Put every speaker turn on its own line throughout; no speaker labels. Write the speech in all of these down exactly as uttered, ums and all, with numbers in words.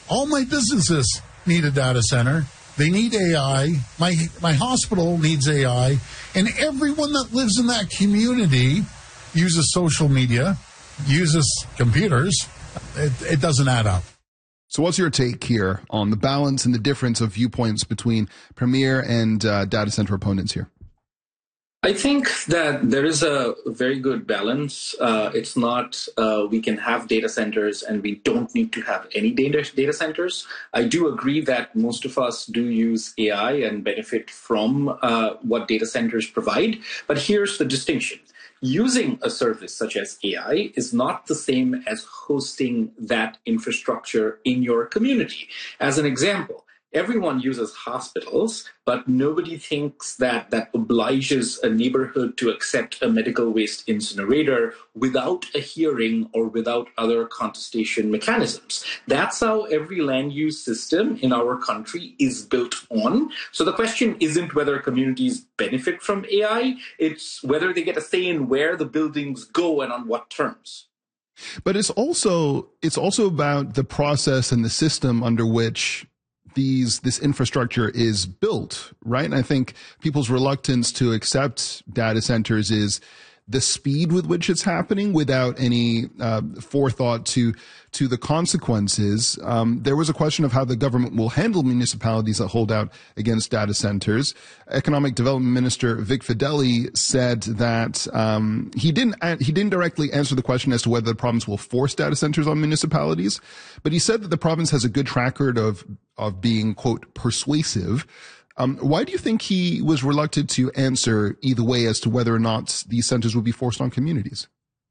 all my businesses need a data center. They need A I. My my hospital needs A I. And everyone that lives in that community uses social media, uses computers. It, it doesn't add up.
So what's your take here on the balance and the difference of viewpoints between Premier and uh, data center opponents here?
I think that there is a very good balance. Uh, it's not uh, we can have data centers and we don't need to have any data, data centers. I do agree that most of us do use A I and benefit from uh, what data centers provide. But here's the distinction. Using a service such as A I is not the same as hosting that infrastructure in your community. As an example, everyone uses hospitals, but nobody thinks that that obliges a neighborhood to accept a medical waste incinerator without a hearing or without other contestation mechanisms. That's how every land use system in our country is built on. So the question isn't whether communities benefit from A I, it's whether they get a say in where the buildings go and on what terms.
But it's also it's also about the process and the system under which these this infrastructure is built, right? And I think people's reluctance to accept data centers is the speed with which it's happening without any uh, forethought to to the consequences. Um, there was a question of how the government will handle municipalities that hold out against data centers. Economic Development Minister Vic Fedeli said that um, he didn't he didn't directly answer the question as to whether the province will force data centers on municipalities, but he said that the province has a good track record of of being, quote, persuasive. Um, why do you think he was reluctant to answer either way as to whether or not these centers will be forced on communities?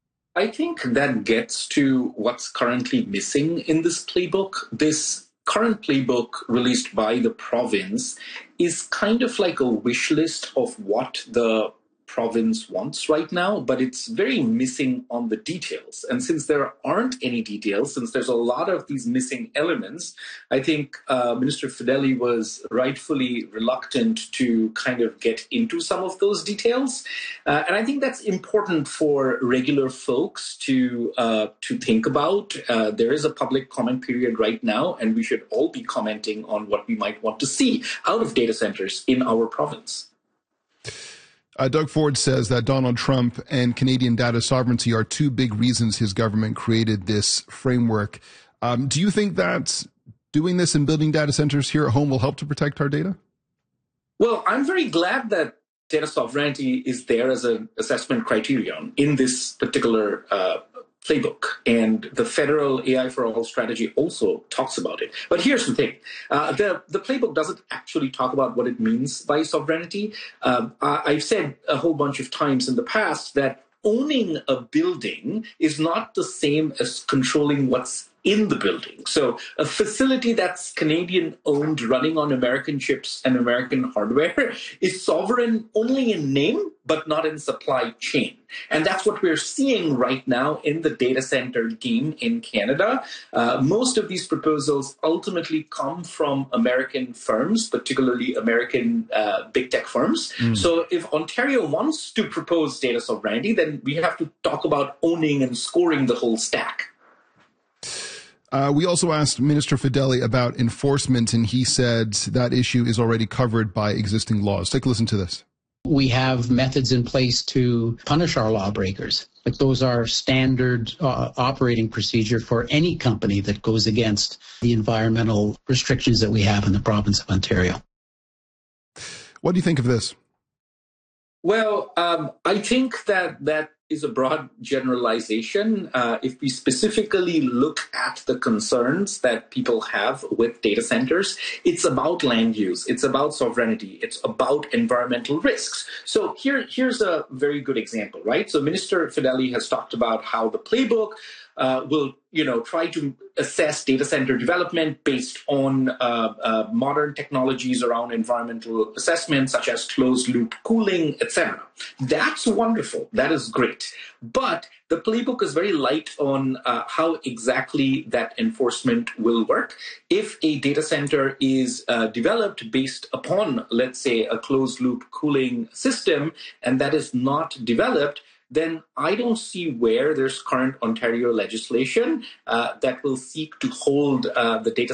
I think that gets to what's currently missing in this playbook. This current playbook released by the province is kind of like a wish list of what the province wants right now, but it's very missing on the details. And since there aren't any details, since there's a lot of these missing elements, I think uh, Minister Fedeli was rightfully reluctant to kind of get into some of those details. Uh, and I think that's important for regular folks to uh, to think about. Uh, there is a public comment period right now, and we should all be commenting on what we might want to see out of data centers in our province.
Uh, Doug Ford says that Donald Trump and Canadian data sovereignty are two big reasons his government created this framework. Um, do you think that doing this and building data centers here at home will help to protect our data?
Well, I'm very glad that data sovereignty is there as an assessment criterion in this particular uh, playbook. And the federal A I for All strategy also talks about it. But here's the thing. Uh, the, the playbook doesn't actually talk about what it means by sovereignty. Um, I, I've said a whole bunch of times in the past that owning a building is not the same as controlling what's in the building. So a facility that's Canadian owned, running on American chips and American hardware is sovereign only in name, but not in supply chain. And that's what we're seeing right now in the data center game in Canada. Uh, most of these proposals ultimately come from American firms, particularly American uh, big tech firms. Mm. So if Ontario wants to propose data sovereignty, then we have to talk about owning and scoring the whole stack.
Uh, we also asked Minister Fedeli about enforcement, and he said that issue is already covered by existing laws. Take a listen to this.
We have methods in place to punish our lawbreakers. Like those are standard uh, operating procedure for any company that goes against the environmental restrictions that we have in the province of Ontario.
What do you think of this?
Well, um, I think that that is a broad generalization. Uh, if we specifically look at the concerns that people have with data centers, it's about land use, it's about sovereignty, it's about environmental risks. So here, here's a very good example, right? So Minister Fedeli has talked about how the playbook uh, will, you know, try to assess data center development based on uh, uh, modern technologies around environmental assessment, such as closed loop cooling, et cetera. That's wonderful. That is great. But the playbook is very light on uh, how exactly that enforcement will work. If a data center is uh, developed based upon, let's say, a closed loop cooling system, and that is not developed, then I don't see where there's current Ontario legislation uh, that will seek to hold uh, the data